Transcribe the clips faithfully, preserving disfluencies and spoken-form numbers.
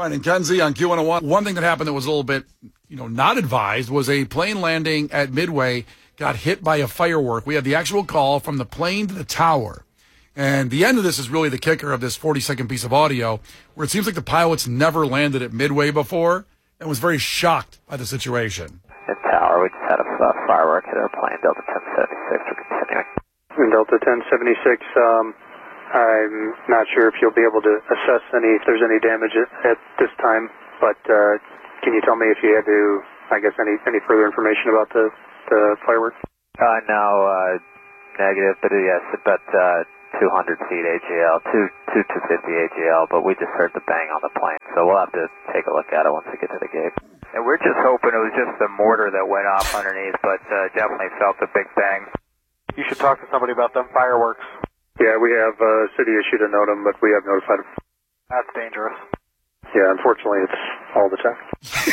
Ryan and Kenzie on Q one oh one. One thing that happened that was a little bit, you know, not advised was a plane landing at Midway got hit by a firework. We had the actual call from the plane to the tower. And the end of this is really the kicker of this forty-second piece of audio, where it seems like the pilots never landed at Midway before and was very shocked by the situation. In tower, we just had a uh, firework hit our plane, Delta ten seventy-six. We're continuing. In Delta ten seventy-six, um, I'm not sure if you'll be able to assess any, if there's any damage at, at this time, but uh, can you tell me if you had to, I guess, any, any further information about the, the fireworks? Uh, no, uh, negative, but uh, yes, about uh, two hundred feet A G L, two, two two fifty A G L, but we just heard the bang on the plane, so we'll have to take a look at it once we get to the gate. And we're just hoping it was just the mortar that went off underneath, but uh, definitely felt a big bang. You should talk to somebody about them fireworks. Yeah, we have uh, city issued a notum, but we have notified them. That's dangerous. Yeah, unfortunately, it's all the time.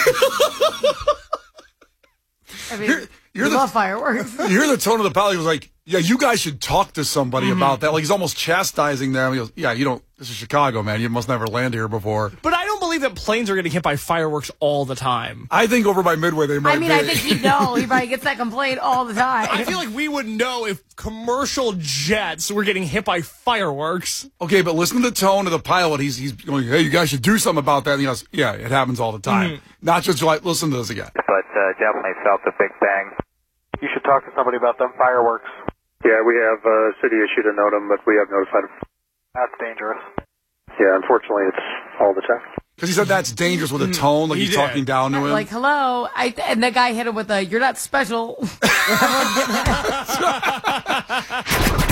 I mean, You're, you're we the, love fireworks. You hear the tone of the pilot. He was like, yeah, you guys should talk to somebody mm-hmm. about that. Like, he's almost chastising them. He goes, yeah, you don't, this is Chicago, man. You must never land here before. But I don't believe that planes are getting hit by fireworks all the time. I think over by Midway they might I mean, be. I think he'd know. He probably gets that complaint all the time. I feel like we would know if commercial jets were getting hit by fireworks. Okay, but listen to the tone of the pilot. He's he's going, hey, you guys should do something about that. And he goes, yeah, it happens all the time. Mm-hmm. Not just like, listen to this again. But uh, definitely felt a big bang. You should talk to somebody about them fireworks. Yeah, we have uh, city issued a notum, but we have notified them. That's dangerous. Yeah, unfortunately, it's all the time. Because he said that's dangerous with a tone, like he he's did. talking down to him. Like, hello. I, and the guy hit him with a, you're not special.